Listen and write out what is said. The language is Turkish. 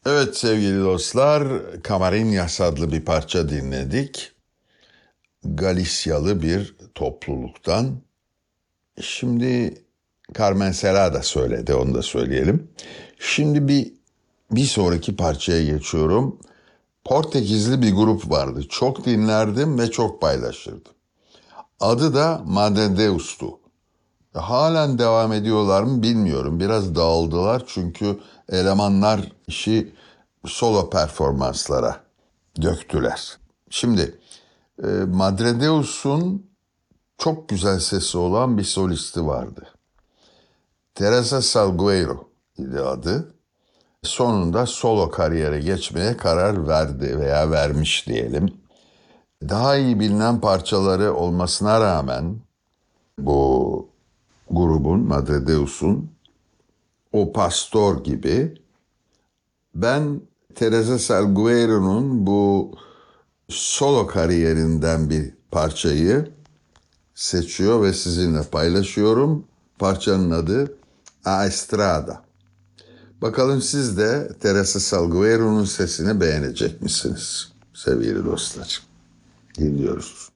Evet sevgili dostlar, Camariñas adlı bir parça dinledik. Galisyalı bir topluluktan. Şimdi Carmen Serra da söyledi, onu da söyleyelim. Şimdi bir sonraki parçaya geçiyorum. Portekizli bir grup vardı. Çok dinlerdim ve çok paylaşırdım. Adı da Madre Deus'tu. Halen devam ediyorlar mı bilmiyorum. Biraz dağıldılar çünkü elemanlar işi solo performanslara döktüler. Şimdi Madre Deus'un çok güzel sesi olan bir solisti vardı. Teresa Salgueiro idi adı. Sonunda solo kariyere geçmeye karar verdi veya vermiş diyelim. Daha iyi bilinen parçaları olmasına rağmen bu grubun, Madre Deus'un O Pastor gibi ben Teresa Salgueiro'nun bu solo kariyerinden bir parçayı seçiyor ve sizinle paylaşıyorum. Parçanın adı A Estrada. Bakalım siz de Teresa Salgueiro'nun sesini beğenecek misiniz sevgili dostlar? Dinliyoruz.